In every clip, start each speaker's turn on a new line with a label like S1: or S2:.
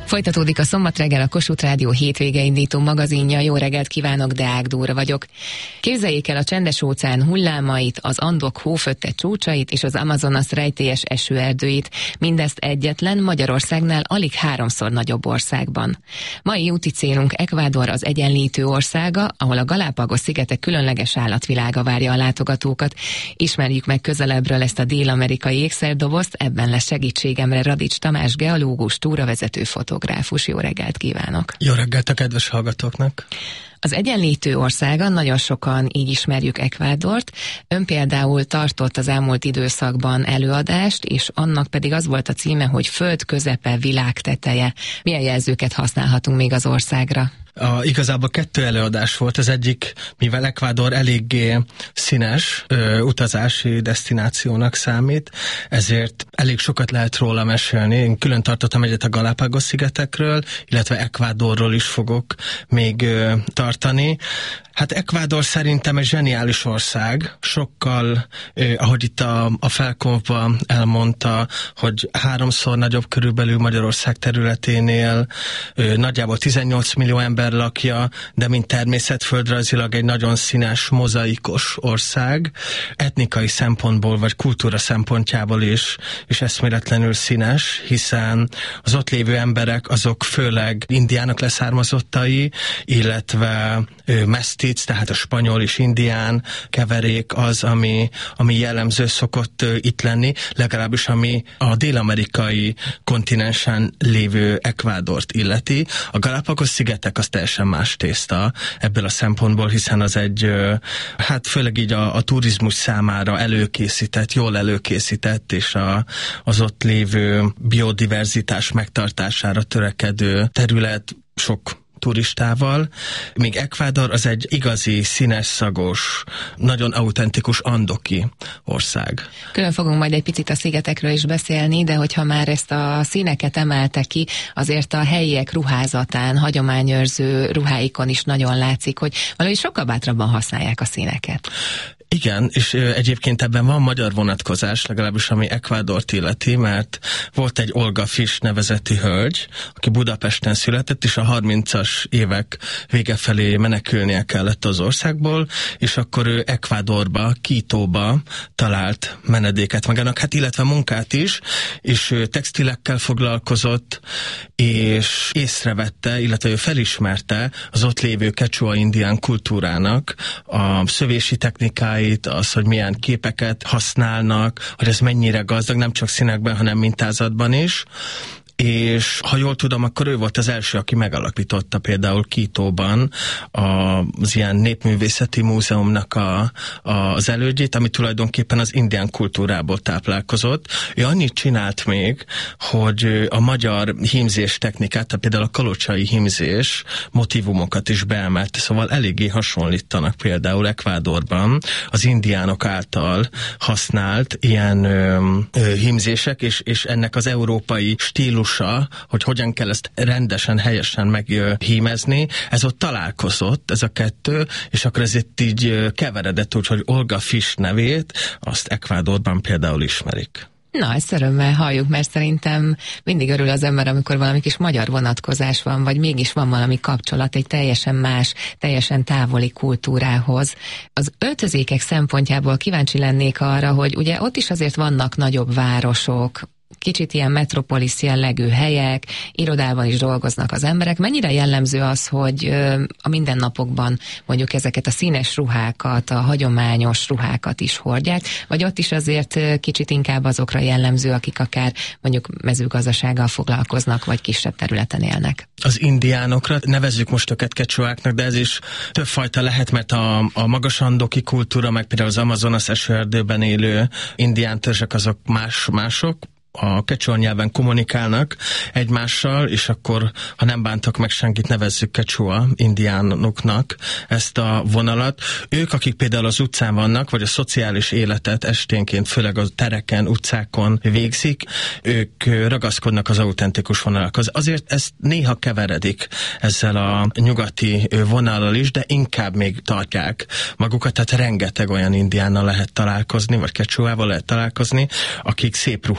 S1: Folytatódik a szombat reggel a Kossuth Rádió hétvége indító magazinja. Jó reggelt kívánok, Deák Dóra vagyok. Képzeljék el a Csendes-óceán hullámait, az Andok hófötte csúcsait és az Amazonas rejtélyes esőerdőit, mindezt egyetlen, Magyarországnál alig 3-szor nagyobb országban. Mai úti célunk Ecuador, az Egyenlítő országa, ahol a Galápagos-szigetek különleges állatvilága várja a látogatókat. Ismerjük meg közelebbről ezt a dél-amerikai ékszerdobozt, ebben lesz segítségemre Radics Tamás geológus, túravezető fotográfus. Jó reggelt kívánok!
S2: Jó reggelt a kedves hallgatóknak!
S1: Az Egyenlítő országa, nagyon sokan így ismerjük Ecuadort. Ön például tartott az elmúlt időszakban előadást, és annak pedig az volt a címe, hogy Föld közepe, világ teteje. Milyen jelzőket használhatunk még az országra?
S2: Igazából 2 előadás volt. Az egyik, mivel Ecuador eléggé színes utazási desztinációnak számít, ezért elég sokat lehet róla mesélni. Én külön tartottam egyet a Galápagos-szigetekről, illetve Ecuadorról is fogok még tartani. Hát Ecuador szerintem egy zseniális ország, sokkal, ahogy itt a felkonfban elmondta, hogy 3-szor nagyobb körülbelül Magyarország területénél, nagyjából 18 millió ember lakja, de mint természetföldrajzilag egy nagyon színes, mozaikos ország, etnikai szempontból vagy kultúra szempontjából is eszméletlenül színes, hiszen az ott lévő emberek azok főleg indiánok leszármazottai, illetve mesztic, tehát a spanyol és indián keverék az, ami jellemző szokott itt lenni, legalábbis ami a dél-amerikai kontinensen lévő Ecuadort illeti. A Galápagos-szigetek az teljesen más tészta ebből a szempontból, hiszen az egy, hát főleg így a turizmus számára jól előkészített, és az ott lévő biodiverzitás megtartására törekedő terület, sok turistával, míg Ecuador az egy igazi, színes, szagos, nagyon autentikus andoki ország.
S1: Külön fogunk majd egy picit a szigetekről is beszélni, de hogyha már ezt a színeket emelte ki, azért a helyiek ruházatán, hagyományőrző ruháikon is nagyon látszik, hogy valahogy sokkal bátrabban használják a színeket.
S2: Igen, és egyébként ebben van magyar vonatkozás, legalábbis ami Ecuadort illeti, mert volt egy Olga Fish nevezetű hölgy, aki Budapesten született, és a 30-as évek vége felé menekülnie kellett az országból, és akkor ő Ecuadorba, Quitóba talált menedéket magának, hát illetve munkát is, és ő textilekkel foglalkozott, és észrevette, illetve ő felismerte az ott lévő quechua indián kultúrának a szövési technikáit, az, hogy milyen képeket használnak, hogy ez mennyire gazdag, nem csak színekben, hanem mintázatban is. És ha jól tudom, akkor ő volt az első, aki megalapította például Quitóban az ilyen népművészeti múzeumnak az elődjét, ami tulajdonképpen az indián kultúrából táplálkozott. Ő annyit csinált még, hogy a magyar hímzés technikát, tehát például a kalocsai hímzés motívumokat is beemelte, szóval eléggé hasonlítanak például Ecuadorban az indiánok által használt ilyen hímzések, és ennek az európai stílus, hogy hogyan kell ezt rendesen, helyesen meghímezni, ez ott találkozott, ez a 2, és akkor ez itt így keveredett, úgyhogy Olga Fish nevét, azt Ecuadorban például ismerik.
S1: Na, ezt örömmel halljuk, mert szerintem mindig örül az ember, amikor valami kis magyar vonatkozás van, vagy mégis van valami kapcsolat egy teljesen más, teljesen távoli kultúrához. Az öltözékek szempontjából kíváncsi lennék arra, hogy ugye ott is azért vannak nagyobb városok, kicsit ilyen metropolis jellegű helyek, irodában is dolgoznak az emberek. Mennyire jellemző az, hogy a mindennapokban mondjuk ezeket a színes ruhákat, a hagyományos ruhákat is hordják, vagy ott is azért kicsit inkább azokra jellemző, akik akár mondjuk mezőgazdasággal foglalkoznak, vagy kisebb területen élnek?
S2: Az indiánokra, nevezzük most őket quechuáknak, de ez is többfajta lehet, mert a magasandoki kultúra, meg például az Amazonas esőerdőben élő indián törzsek, azok mások, a quechua nyelven kommunikálnak egymással, és akkor, ha nem bántok meg senkit, nevezzük quechua indiánoknak ezt a vonalat. Ők, akik például az utcán vannak, vagy a szociális életet esténként, főleg a tereken, utcákon végzik, ők ragaszkodnak az autentikus vonalakhoz. Azért ez néha keveredik ezzel a nyugati vonallal is, de inkább még tartják magukat, tehát rengeteg olyan indiánnal lehet találkozni, vagy quechuával lehet találkozni, akik szép ruhában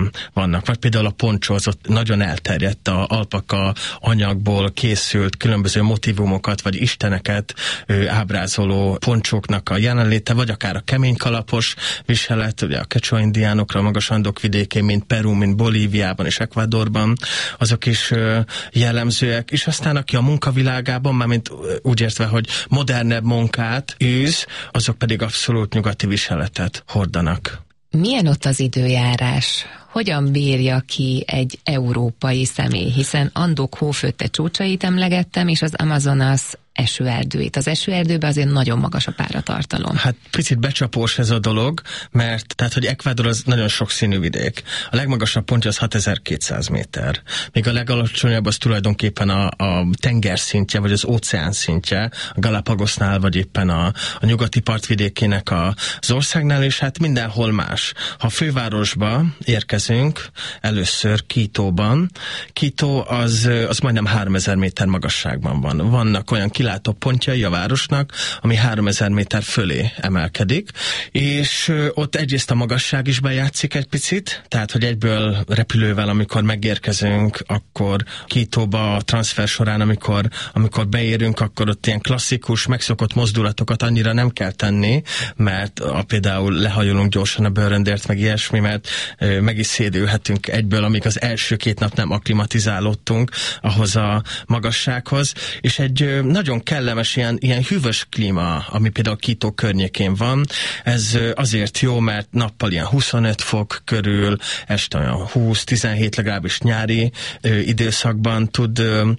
S2: magasságban vannak. Vagy például a poncsó, az ott nagyon elterjedt, a alpaka anyagból készült különböző motivumokat, vagy isteneket ábrázoló poncsóknak a jelenléte, vagy akár a kemény kalapos viselet, ugye a Quechua indiánokra, a magas Andok vidékén, mint Peru, mint Bolíviában és Ecuadorban, azok is jellemzőek, és aztán aki a munkavilágában, mármint úgy értve, hogy modernebb munkát űz, azok pedig abszolút nyugati viseletet hordanak.
S1: Milyen ott az időjárás? Hogyan bírja ki egy európai személy? Hiszen Andok hófötte csúcsait emlegettem, és az Amazonas esőerdőit. Az esőerdőben azért nagyon magas a páratartalom.
S2: Hát picit becsapós ez a dolog, mert tehát, hogy Ecuador az nagyon sokszínű vidék. A legmagasabb pontja az 6200 méter. Míg a legalacsonyabb az tulajdonképpen a tenger szintje, vagy az óceán szintje, a Galapagosnál, vagy éppen a nyugati partvidékének az országnál, és hát mindenhol más. Ha a fővárosba érkezünk, először Quitóban, Quito az majdnem 3000 méter magasságban van. Vannak olyan kilátó pontjai a városnak, ami 3000 méter fölé emelkedik, és ott egyrészt a magasság is bejátszik egy picit, tehát, hogy egyből repülővel, amikor megérkezünk, akkor Quitóba a transfer során, amikor beérünk, akkor ott ilyen klasszikus, megszokott mozdulatokat annyira nem kell tenni, mert például lehajolunk gyorsan a bőröndért, meg ilyesmi, mert meg is szédülhetünk egyből, amíg az első 2 nap nem akklimatizálódtunk ahhoz a magassághoz, és egy nagyon kellemes, ilyen hűvös klíma, ami például Quito környékén van. Ez azért jó, mert nappal ilyen 25 fok körül, este olyan 20-17, legalábbis nyári időszakban tud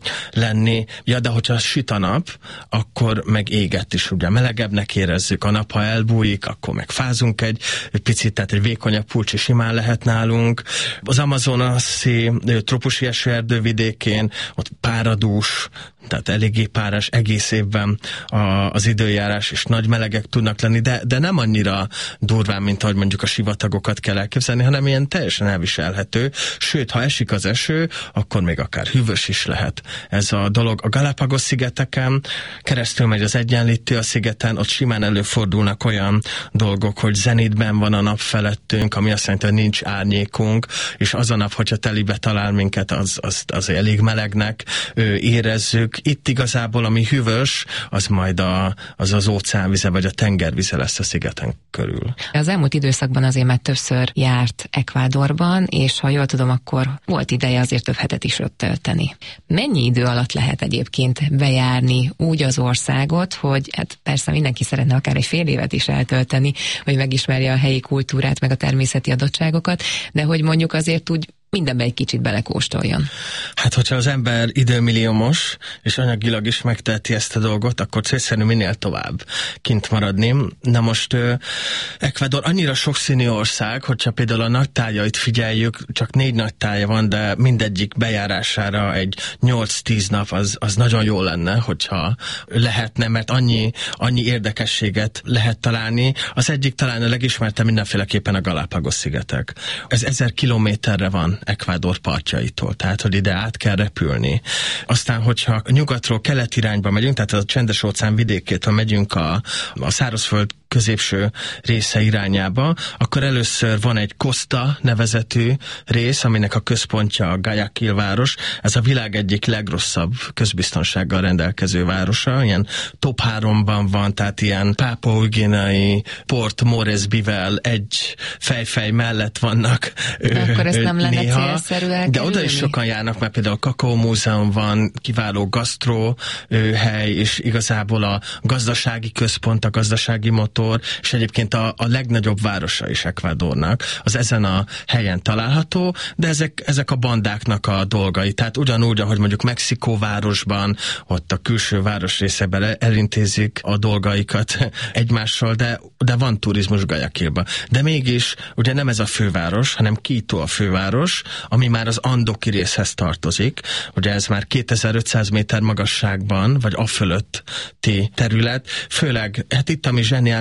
S2: lenni. Ja, de hogyha süt a nap, akkor meg égett is, ugye melegebbnek érezzük a nap, ha elbújik, akkor meg fázunk egy picit, tehát egy vékonyabb pulcsi simán lehet nálunk. Az amazonasi trópusi esőerdő vidékén ott páradús, tehát eléggé párás egész évben az időjárás, és nagy melegek tudnak lenni, de nem annyira durván, mint ahogy mondjuk a sivatagokat kell elképzelni, hanem ilyen teljesen elviselhető. Sőt, ha esik az eső, akkor még akár hűvös is lehet. Ez a dolog a Galápagos-szigeteken keresztül megy az Egyenlítő a szigeten, ott simán előfordulnak olyan dolgok, hogy zenitben van a nap felettünk, ami azt jelenti, hogy nincs árnyékunk, és az a nap, hogyha telibe talál minket, az elég melegnek érezzük. Itt igazából, ami hűvös, az majd az óceánvize vagy a tengervize lesz a szigeten körül.
S1: Az elmúlt időszakban azért már többször járt Ecuadorban, és ha jól tudom, akkor volt ideje azért több hetet is ott tölteni. Mennyi idő alatt lehet egyébként bejárni úgy az országot, hogy hát persze mindenki szeretne akár egy fél évet is eltölteni, hogy megismerje a helyi kultúrát, meg a természeti adottságokat, de hogy mondjuk azért úgy mindenbe egy kicsit belekóstoljon.
S2: Hát, hogyha az ember időmilliómos, és anyagilag is megteheti ezt a dolgot, akkor célszerű minél tovább kint maradni. Na most Ecuador annyira sokszínű ország, hogyha például a nagy tájait figyeljük, csak 4 nagy tája van, de mindegyik bejárására egy 8-10 nap az nagyon jó lenne, hogyha lehetne, mert annyi érdekességet lehet találni. Az egyik talán a legismertebb mindenféleképpen a Galápagos-szigetek. Ez 1000 kilométerre van Ecuador partjaitól, tehát hogy ide át kell repülni. Aztán, hogyha nyugatról kelet irányba megyünk, tehát a Csendes-óceán vidékétől megyünk a szárazföld középső része irányába, akkor először van egy Costa nevezetű rész, aminek a központja a Guayaquil város. Ez a világ egyik legrosszabb közbiztonsággal rendelkező városa, ilyen top 3-ban van, tehát ilyen Pápua-Új-Guineai, Port Moresby-vel egy fejfej mellett vannak.
S1: De akkor ezt nem lenne célszerű elkerülni?
S2: De oda is sokan járnak, mert például a Kakaó Múzeum van, kiváló gasztró hely, és igazából a gazdasági központ, a gazdasági motor, és egyébként a legnagyobb városa is Ecuadornak, az ezen a helyen található, de ezek a bandáknak a dolgai. Tehát ugyanúgy, ahogy mondjuk Mexikó városban, ott a külső városrészekben elintézik a dolgaikat egymással, de van turizmus Guayaquilba. De mégis, ugye nem ez a főváros, hanem Quito a főváros, ami már az andoki részhez tartozik. Ugye ez már 2500 méter magasságban, vagy afölötti terület. Főleg, hát itt ami zseniális,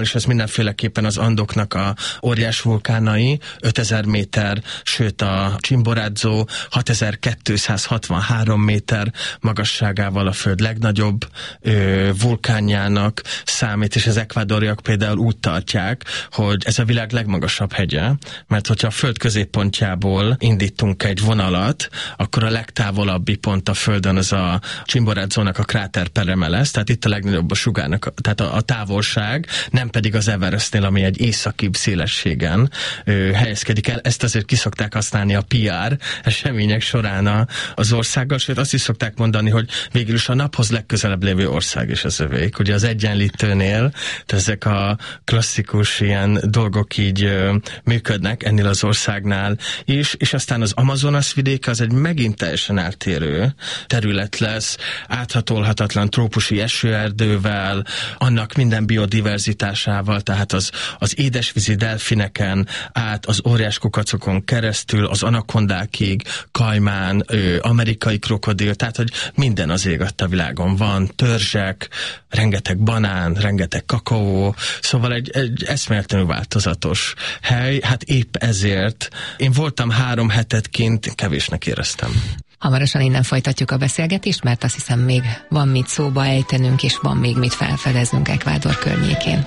S2: és ez mindenféleképpen az Andoknak a óriás vulkánai, 5000 méter, sőt a Chimborazo 6263 méter magasságával a Föld legnagyobb vulkánjának számít, és az ekvádoriak például úgy tartják, hogy ez a világ legmagasabb hegye, mert hogyha a Föld középpontjából indítunk egy vonalat, akkor a legtávolabbi pont a Földön az a Chimborazónak a kráter pereme lesz, tehát itt a legnagyobb a sugárnak, tehát a távolság, nem pedig az Everestnél, ami egy északibb szélességen helyezkedik el. Ezt azért kiszokták használni a PR események során az országgal, sőt azt is szokták mondani, hogy végül is a naphoz legközelebb lévő ország is az övék. Ugye az Egyenlítőnél, ezek a klasszikus ilyen dolgok így működnek ennél az országnál, és aztán az Amazonas vidéke az egy megint teljesen eltérő terület lesz, áthatolhatatlan trópusi esőerdővel, annak minden biodiverzitásával, tehát az édesvízi delfineken át, az óriás kukacokon keresztül, az anakondákig, kajmán, amerikai krokodil, tehát hogy minden az ég adta világon van, törzsek, rengeteg banán, rengeteg kakaó, szóval egy eszméletlenül változatos hely, hát épp ezért én voltam 3 hetet kint, kevésnek éreztem.
S1: Hamarosan innen folytatjuk a beszélgetést, mert azt hiszem még van mit szóba ejtenünk, és van még mit felfedeznünk Ekvádor környékén.